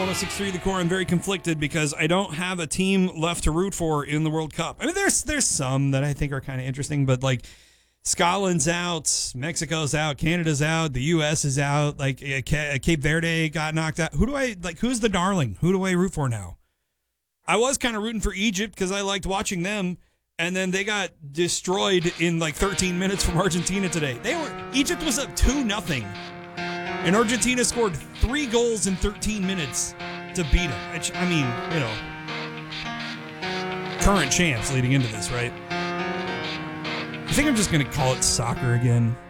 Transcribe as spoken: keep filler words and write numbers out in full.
oh six three The Core. I'm very conflicted because I don't have a team left to root for in the World Cup. I mean, there's there's some that I think are kind of interesting, but like Scotland's out, Mexico's out, Canada's out, the U S is out, like uh, Cape Verde got knocked out. Who do I like? Who's the darling? Who do I root for now? I was kind of rooting for Egypt because I liked watching them, and then they got destroyed in like thirteen minutes from Argentina today. They were Egypt was up two nothing. And Argentina scored three goals in thirteen minutes to beat them. I mean, you know, current champs leading into this, right? I think I'm just going to call it soccer again.